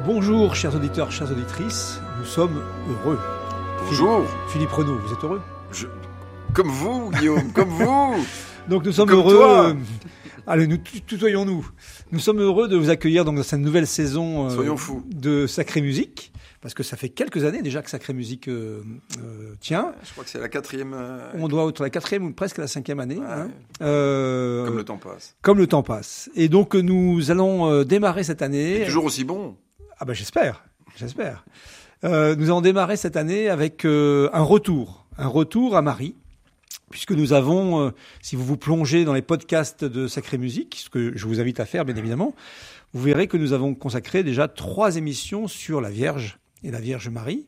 Bonjour chers auditeurs, chères auditrices, nous sommes heureux. Bonjour. Philippe Renaud, vous êtes heureux ? Comme vous, Guillaume, comme vous. Donc nous sommes comme heureux. Toi. Allez, nous tutoyons-nous. Nous sommes heureux de vous accueillir donc, dans cette nouvelle saison Soyons fous. de Sacrée Musique. Parce que ça fait quelques années déjà que Sacrée Musique tient. Je crois que c'est la 4e. On doit autour de la 4e ou presque la 5e année. Ouais. Hein. Comme le temps passe. Comme le temps passe. Et donc nous allons démarrer cette année. Et toujours aussi bon. Ah ben j'espère. Nous allons démarrer cette année avec un retour à Marie. Puisque nous avons, si vous vous plongez dans les podcasts de Sacrée Musique, ce que je vous invite à faire bien évidemment, vous verrez que nous avons consacré déjà 3 émissions sur la Vierge et la Vierge Marie.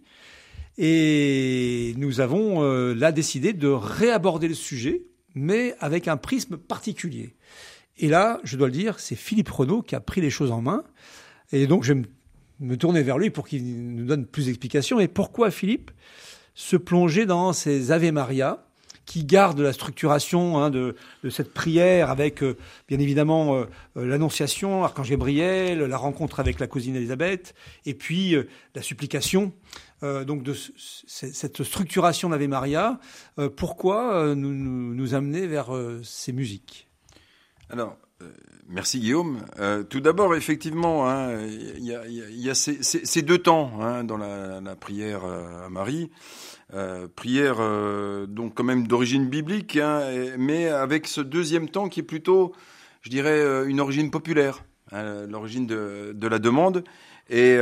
Et nous avons là décidé de réaborder le sujet, mais avec un prisme particulier. Et là, je dois le dire, c'est Philippe Renaud qui a pris les choses en main. Et donc, je vais me tourner vers lui pour qu'il nous donne plus d'explications. Et pourquoi Philippe se plonger dans ces Ave Maria qui garde la structuration de cette prière avec, bien évidemment, l'Annonciation, Archange Gabriel, la rencontre avec la cousine Élisabeth, et puis la supplication. Donc de cette structuration d'Ave Maria, pourquoi nous amener vers ces musiques ? Alors, merci Guillaume. Tout d'abord, effectivement, il y a ces deux temps dans la prière à Marie. Prière donc quand même d'origine biblique, mais avec ce deuxième temps qui est plutôt, je dirais, une origine populaire, l'origine de la demande. Et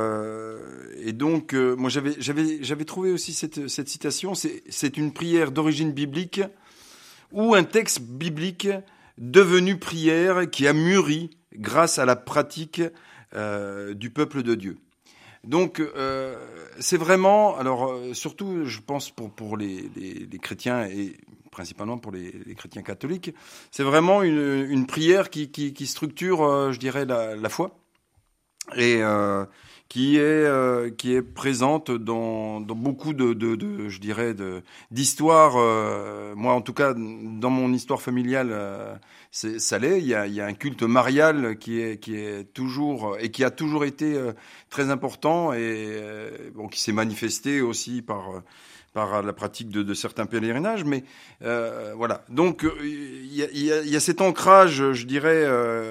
donc, moi j'avais trouvé aussi cette citation. C'est une prière d'origine biblique ou un texte biblique devenu prière qui a mûri grâce à la pratique du peuple de Dieu. Donc, c'est vraiment, alors surtout, je pense pour les chrétiens et principalement pour les chrétiens catholiques, c'est vraiment une prière qui structure, je dirais, la foi et qui est présente dans beaucoup de je dirais d'histoires. Moi, en tout cas, dans mon histoire familiale, ça l'est. Il y a un culte marial qui est toujours et qui a toujours été très important et qui s'est manifesté aussi par la pratique de certains pèlerinages, mais voilà. Donc il y a cet ancrage, je dirais,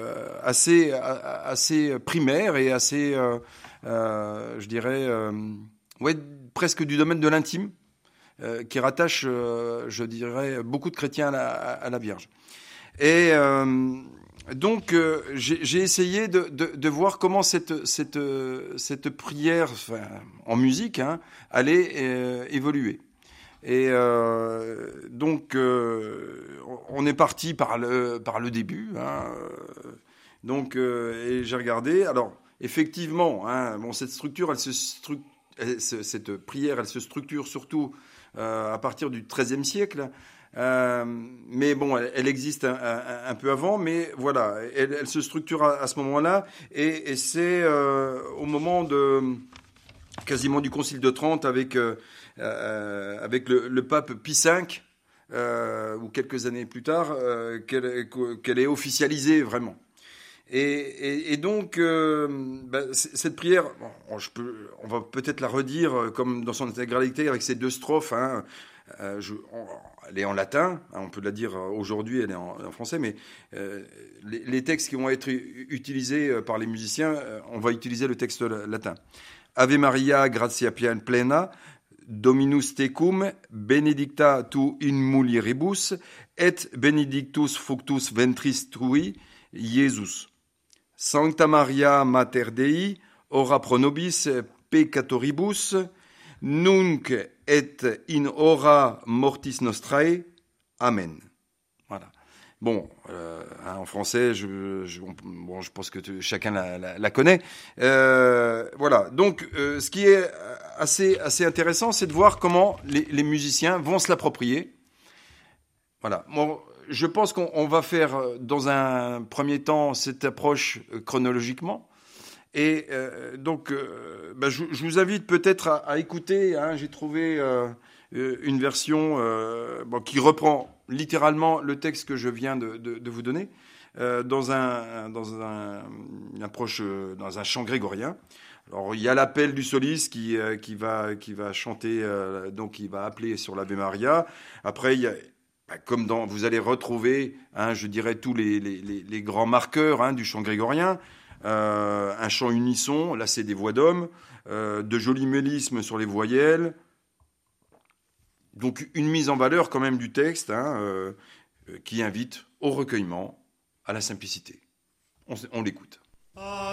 assez primaire et assez, je dirais, presque du domaine de l'intime, qui rattache, je dirais, beaucoup de chrétiens à la Vierge. Et donc j'ai essayé de voir comment cette prière, en musique, allait évoluer. Et donc on est parti par le début. Donc et j'ai regardé. Alors effectivement, cette structure, cette prière, elle se structure surtout à partir du XIIIe siècle. Mais bon, elle existe un peu avant, mais voilà, elle se structure à ce moment-là, et c'est au moment quasiment du Concile de Trente avec le pape Pie V, ou quelques années plus tard, qu'elle est officialisée vraiment. Et donc cette prière, on va peut-être la redire comme dans son intégralité avec ces 2 strophes. Elle est en latin, on peut la dire aujourd'hui, elle est en français, mais les textes qui vont être utilisés par les musiciens, on va utiliser le texte latin. Ave Maria, gratia plena, Dominus tecum, benedicta tu in mulieribus, et benedictus fructus ventris tui, Iesus. Sancta Maria, Mater Dei, ora pro nobis peccatoribus, nunc et in hora mortis nostrae. Amen. Voilà. Bon, en français, je pense que chacun la connaît. Voilà. Donc, ce qui est assez intéressant, c'est de voir comment les musiciens vont se l'approprier. Voilà. Bon, je pense qu'on va faire dans un premier temps cette approche chronologiquement. Et donc, je vous invite peut-être à écouter. J'ai trouvé une version qui reprend littéralement le texte que je viens de vous donner. dans une approche, dans un chant grégorien. Alors, il y a l'appel du soliste qui va chanter, donc il va appeler sur l'Ave Maria. Après, il y a, vous allez retrouver, je dirais, tous les grands marqueurs du chant grégorien. Un chant unisson, là c'est des voix d'hommes, de jolis mélismes sur les voyelles. Donc une mise en valeur quand même du texte qui invite au recueillement, à la simplicité. On l'écoute.